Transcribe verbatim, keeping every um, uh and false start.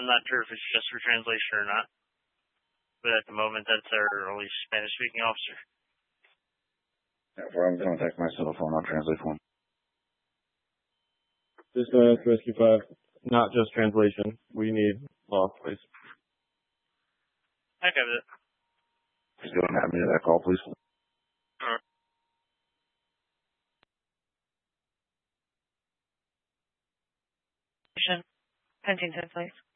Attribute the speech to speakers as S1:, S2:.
S1: I'm not sure if it's just for translation or not. But at the moment, that's our only Spanish-speaking officer.
S2: Yeah, if I'm contact my cell phone, I'll translate for him.
S3: Just uh, Rescue five, not just translation. We need law, please.
S1: I got it.
S2: Just go and have me to that call, please.
S1: Alright.
S4: Huntington, please.